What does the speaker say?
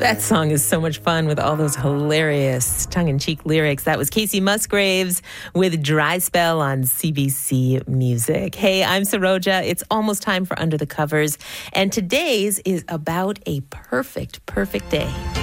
That song is so much fun with all those hilarious tongue-in-cheek lyrics. That was Casey Musgraves with Dry Spell on CBC Music. Hey, I'm Saroja. It's almost time for Under the Covers, and today's is about a perfect day.